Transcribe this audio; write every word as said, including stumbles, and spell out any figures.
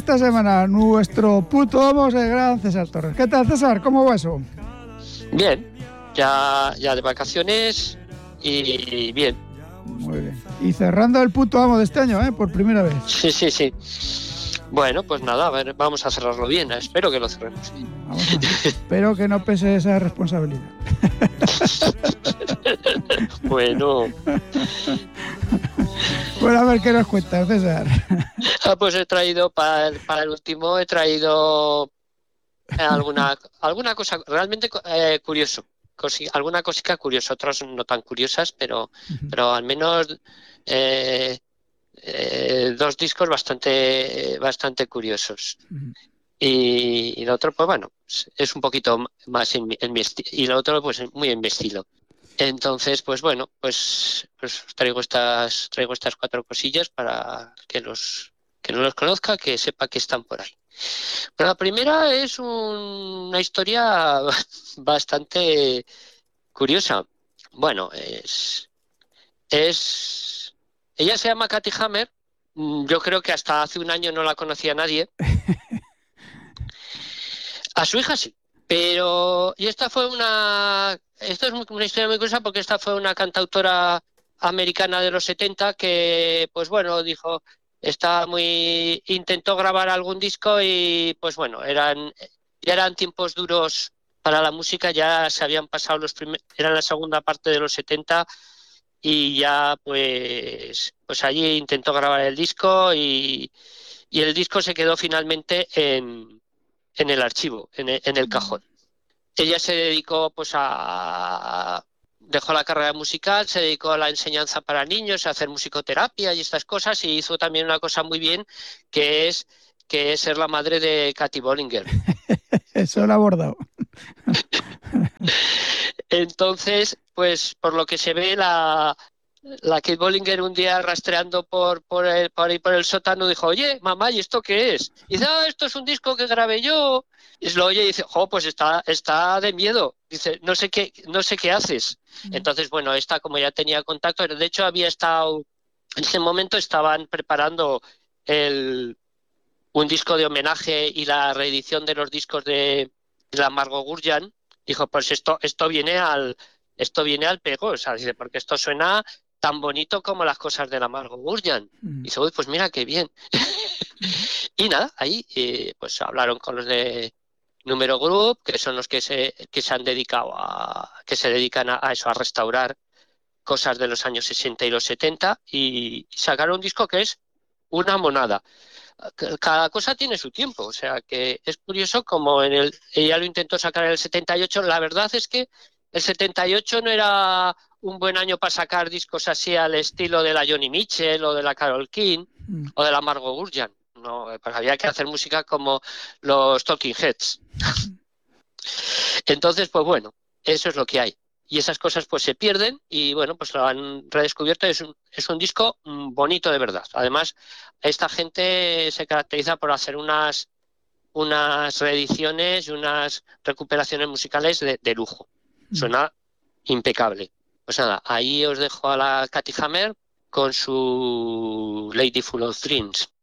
esta semana nuestro puto amo es el gran César Torres. ¿Qué tal, César? ¿Cómo va eso? Bien, ya, ya de vacaciones y bien. Muy bien. Y cerrando el puto amo de este año, ¿eh? Por primera vez. Sí, sí, sí. Bueno, pues nada, a ver, vamos a cerrarlo bien. Espero que lo cerremos bien. Vamos a ver. Espero que no pese esa responsabilidad. Bueno. Bueno, a ver qué nos cuentas, César. Ah, pues he traído para el, para el último, he traído alguna alguna cosa realmente eh, curioso. Cosi, alguna cosita curiosa, otras no tan curiosas, pero, uh-huh. pero al menos eh, eh, dos discos bastante bastante curiosos. Uh-huh. Y, y el otro, pues bueno, es un poquito más en mi, en mi estilo, y el otro, pues muy en mi estilo. Entonces, pues bueno, pues, pues traigo estas traigo estas cuatro cosillas para que los que no los conozca, que sepa que están por ahí. Pero la primera es un, una historia bastante curiosa. Bueno, es es ella se llama Katy Hammer. Yo creo que hasta hace un año no la conocía nadie. A su hija sí, pero y esta fue una esto es una historia muy curiosa porque esta fue una cantautora americana de los setenta que, pues bueno, dijo, está muy intentó grabar algún disco y pues bueno, eran ya eran tiempos duros para la música, ya se habían pasado los primeros, eran la segunda parte de los setenta y ya pues pues allí intentó grabar el disco y, y el disco se quedó finalmente en en el archivo, en el, en el cajón. Ella se dedicó pues a... dejó la carrera musical, se dedicó a la enseñanza para niños, a hacer musicoterapia y estas cosas, y hizo también una cosa muy bien, que es, que es ser la madre de Katy Bollinger. Eso lo ha abordado. Entonces, pues por lo que se ve, la... La Kate Bollinger un día rastreando por, por, el, por ahí por el sótano dijo, oye, mamá, ¿y esto qué es? Y dice, ah, esto es un disco que grabé yo. Y lo oye y dice, jo, pues está, está de miedo. Dice, no sé qué, no sé qué haces. Mm. Entonces, bueno, esta como ya tenía contacto, de hecho había estado, en ese momento estaban preparando el, un disco de homenaje y la reedición de los discos de, de la Margot Gurjan. Dijo, pues esto, esto viene al, esto viene al pego, o sea, dice, porque esto suena tan bonito como las cosas de la Margot Gurjan. Mm. Y dice, uy, pues mira qué bien. Mm. Y nada, ahí eh, pues hablaron con los de Número Group, que son los que se, que se han dedicado a, que se dedican a, a eso, a restaurar cosas de los años sesenta y los setenta, y sacaron un disco que es una monada. Cada cosa tiene su tiempo, o sea que es curioso como en el, ella lo intentó sacar en el setenta y ocho, la verdad es que el setenta y ocho no era un buen año para sacar discos así al estilo de la Joni Mitchell o de la Carole King mm. o de la Margot Gurjan. No, pues había que hacer música como los Talking Heads. Entonces, pues bueno, eso es lo que hay. Y esas cosas pues se pierden y bueno, pues lo han redescubierto. Es un, es un disco bonito de verdad. Además, esta gente se caracteriza por hacer unas, unas reediciones y unas recuperaciones musicales de, de lujo. Suena impecable. Pues nada, ahí os dejo a la Katy Hammer con su Lady Full of Dreams.